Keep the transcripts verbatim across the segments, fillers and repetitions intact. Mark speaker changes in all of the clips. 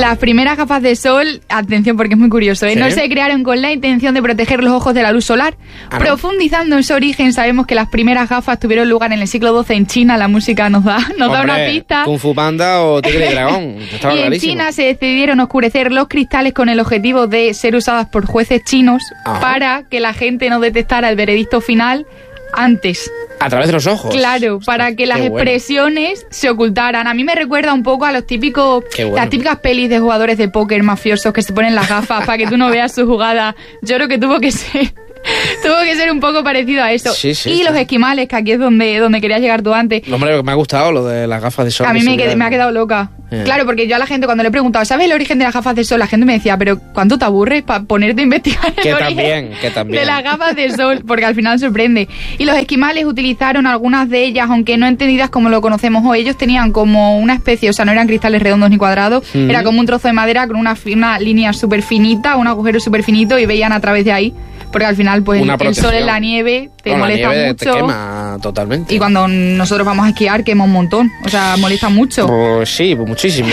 Speaker 1: Las primeras gafas de sol, atención porque es muy curioso, ¿eh? ¿Sí? No se crearon con la intención de proteger los ojos de la luz solar. ¿Ah, no? Profundizando en su origen, sabemos que las primeras gafas tuvieron lugar en el siglo doce en China. La música nos da, nos
Speaker 2: Hombre,
Speaker 1: da una pista.
Speaker 2: Kung Fu Panda o Tigre y Dragón. Estaba
Speaker 1: y en
Speaker 2: clarísimo.
Speaker 1: China se decidieron oscurecer los cristales con el objetivo de ser usadas por jueces chinos
Speaker 2: Ajá.
Speaker 1: para que la gente no detectara el veredicto final antes.
Speaker 2: A través de los ojos.
Speaker 1: Claro, para que las
Speaker 2: Qué bueno.
Speaker 1: expresiones se ocultaran. A mí me recuerda un poco a los típicos,
Speaker 2: bueno.
Speaker 1: las típicas pelis de jugadores de póker mafiosos que se ponen las gafas para que tú no veas su jugada. Yo creo que tuvo que ser... Tuvo que ser un poco parecido a eso.
Speaker 2: Sí, sí,
Speaker 1: y
Speaker 2: sí.
Speaker 1: los esquimales, que aquí es donde, donde querías llegar tú antes.
Speaker 2: Hombre, me ha gustado lo de las gafas de sol.
Speaker 1: A mí
Speaker 2: de
Speaker 1: me, qued- me ha quedado loca.
Speaker 2: Yeah.
Speaker 1: Claro, porque yo a la gente cuando le he preguntado, ¿sabes el origen de las gafas de sol? La gente me decía, pero ¿cuánto te aburres para ponerte a investigar el
Speaker 2: Que
Speaker 1: origen
Speaker 2: también, que también.
Speaker 1: de las gafas de sol? Porque al final sorprende. Y los esquimales utilizaron algunas de ellas, aunque no entendidas como lo conocemos hoy. Ellos tenían como una especie, o sea, no eran cristales redondos ni cuadrados,
Speaker 2: Mm.
Speaker 1: era como un trozo de madera con una, fi- una línea súper finita, un agujero súper finito y veían a través de ahí. Porque al final, pues,
Speaker 2: Una
Speaker 1: el, el sol
Speaker 2: protección.
Speaker 1: en la nieve te
Speaker 2: No, la
Speaker 1: molesta
Speaker 2: nieve
Speaker 1: mucho.
Speaker 2: te quema totalmente.
Speaker 1: Y cuando nosotros vamos a esquiar, quema un montón. O sea, molesta mucho.
Speaker 2: Pues sí, pues muchísimo.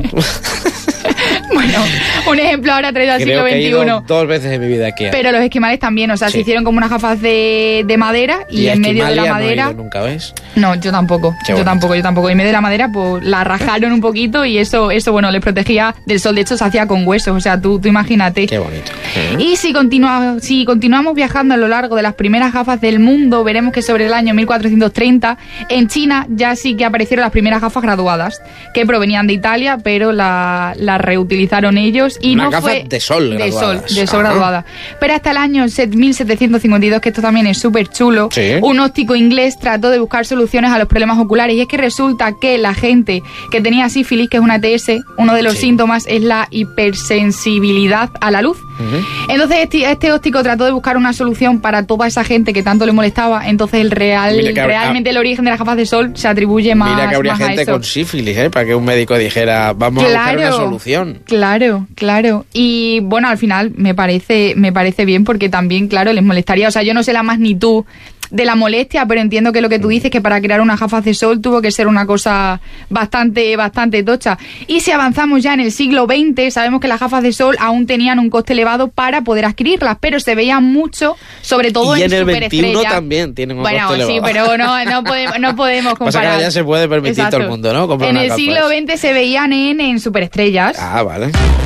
Speaker 1: Bueno, un ejemplo ahora traído al
Speaker 2: Creo
Speaker 1: siglo
Speaker 2: que he ido
Speaker 1: veintiuno.
Speaker 2: dos veces en mi vida aquí.
Speaker 1: Pero los esquimales también, o sea,
Speaker 2: Sí.
Speaker 1: se hicieron como unas gafas de, de madera y,
Speaker 2: Y a
Speaker 1: en medio de la
Speaker 2: Esquimalia
Speaker 1: madera...
Speaker 2: No he ido nunca, ¿ves?
Speaker 1: No, yo tampoco,
Speaker 2: Qué
Speaker 1: yo
Speaker 2: bonito.
Speaker 1: tampoco, yo tampoco. Y en medio de la madera, pues la rajaron un poquito y eso, eso bueno, les protegía del sol. De hecho, se hacía con huesos, o sea, tú, tú imagínate.
Speaker 2: Qué bonito. ¿Eh?
Speaker 1: Y si, continua, si continuamos viajando a lo largo de las primeras gafas del mundo, veremos que sobre el año mil cuatrocientos treinta, en China ya sí que aparecieron las primeras gafas graduadas, que provenían de Italia, pero las la reutilizaron ellos. Y
Speaker 2: Una
Speaker 1: no
Speaker 2: gafa
Speaker 1: fue
Speaker 2: de sol
Speaker 1: de
Speaker 2: graduadas.
Speaker 1: sol, de sol
Speaker 2: Ajá.
Speaker 1: graduada. Pero hasta el año mil setecientos cincuenta y dos, que esto también es súper chulo,
Speaker 2: Sí.
Speaker 1: un óptico inglés trató de buscar soluciones a los problemas oculares. Y es que resulta que la gente que tenía sífilis, que es una T S, uno de los
Speaker 2: Sí.
Speaker 1: síntomas es la hipersensibilidad a la luz.
Speaker 2: Ujú.
Speaker 1: Entonces este, este óptico trató de buscar una solución para toda esa gente que tanto le molestaba. Entonces el real,
Speaker 2: Mira que habría-
Speaker 1: realmente el origen de las gafas de sol se atribuye más,
Speaker 2: Mira que habría
Speaker 1: más a
Speaker 2: gente
Speaker 1: eso.
Speaker 2: con sífilis, ¿eh? Para que un médico dijera, vamos a buscar una solución.
Speaker 1: Claro, claro. Y bueno, al final me parece, me parece bien porque también, claro, les molestaría. O sea, yo no sé la magnitud de la molestia, pero entiendo que lo que tú dices, que para crear unas gafas de sol tuvo que ser una cosa bastante, bastante tocha. Y si avanzamos ya en el siglo veinte, sabemos que las gafas de sol aún tenían un coste elevado para poder adquirirlas, pero se veían mucho, sobre todo
Speaker 2: Y
Speaker 1: en,
Speaker 2: en el
Speaker 1: superestrellas.
Speaker 2: veintiuno también tienen un
Speaker 1: Bueno,
Speaker 2: coste
Speaker 1: sí,
Speaker 2: elevado.
Speaker 1: pero no, no podemos, no podemos
Speaker 2: Pasa que
Speaker 1: comparar.
Speaker 2: ahora ya se puede permitir todo el
Speaker 1: Exacto.
Speaker 2: mundo, ¿no? Comprar
Speaker 1: En
Speaker 2: unas
Speaker 1: el
Speaker 2: gafas.
Speaker 1: siglo veinte se veían en, en superestrellas.
Speaker 2: Ah, vale.